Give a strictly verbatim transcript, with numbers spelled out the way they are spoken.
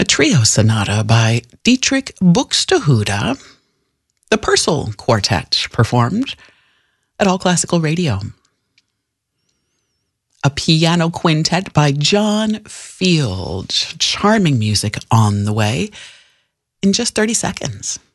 Trio Sonata by Dietrich Buxtehude, the Purcell Quartet performed at All Classical Radio. A piano quintet by John Field. Charming music on the way in just thirty seconds.